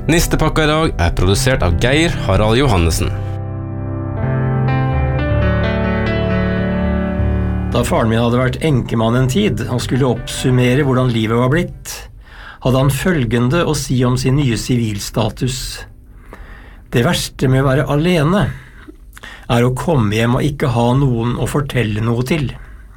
Nistepakka I dag produsert av Geir Harald Johannessen. Da faren min hadde vært enkemann en tid og skulle oppsummere hvordan livet var blitt, hadde han følgende å si om sin nye sivilstatus. Det verste med å være alene å komme hjem og ikke ha noen å fortelle noe til.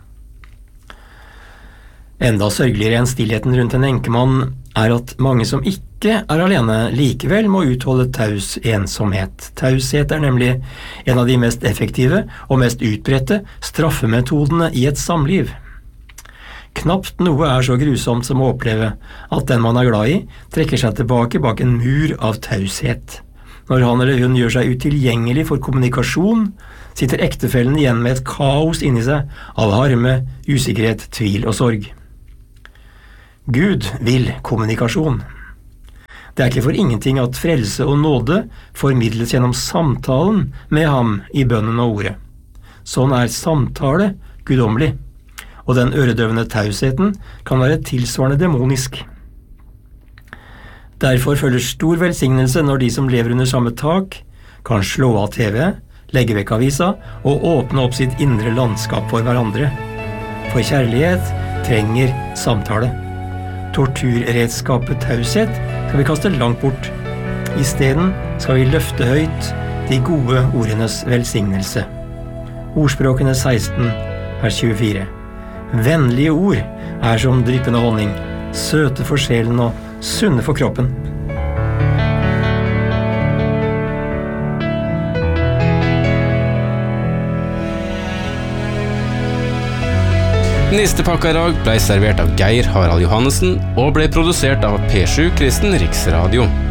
Enda sørgeligere enn stillheten rundt en enkemann at mange som ikke alene likevel må utholde taus ensomhet. Taushet nemlig en av de mest effektive og mest utbredte straffemetodene I et samliv. Knapt noe så grusomt som å oppleve at den man glad I trekker seg tilbake bak en mur av taushet. Når han eller hun gjør seg utilgjengelig for kommunikasjon, sitter ektefellen igjen med et kaos inni seg av harme, usikkerhet, tvil og sorg. Gud vil kommunikasjon. Det ikke for ingenting at frelse og nåde formidles gjennom samtalen med ham I bønnen og ordet. Sånn samtale guddommelig, og den øredøvende tausheten kan være tilsvarende demonisk. Derfor følger stor velsignelse når de som lever under samme tak kan slå av TV, legge vekk avisa og åpne opp sitt indre landskap for hverandre. For kjærlighet trenger samtale. Torturredskapet taushet skal vi kaste langt bort. I stedet skal vi løfte høyt de gode ordenes velsignelse. Ordspråkene 16, vers 24. Vennlige ord som dryppende honning, søte for sjelen og sunne for kroppen. Nistepakka I dag ble servert av Geir Harald Johannessen og ble produsert av P7 Kristen Riksradio.